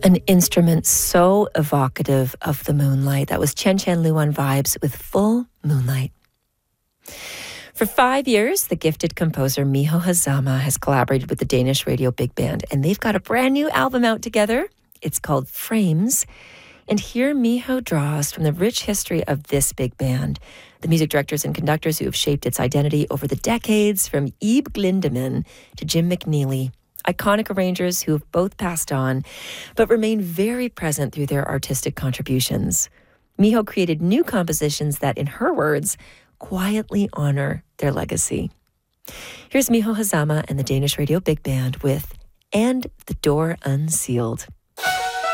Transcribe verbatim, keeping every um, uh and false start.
An instrument so evocative of the moonlight. That was Chen Chen Luan Vibes with Full Moonlight. For five years, the gifted composer Miho Hazama has collaborated with the Danish radio big band, and they've got a brand new album out together. It's called Frames. And here Miho draws from the rich history of this big band, the music directors and conductors who have shaped its identity over the decades, from Ebe Glindeman to Jim McNeely. Iconic arrangers who have both passed on, but remain very present through their artistic contributions. Miho created new compositions that, in her words, quietly honor their legacy. Here's Miho Hazama and the Danish Radio Big Band with And the Door Unsealed.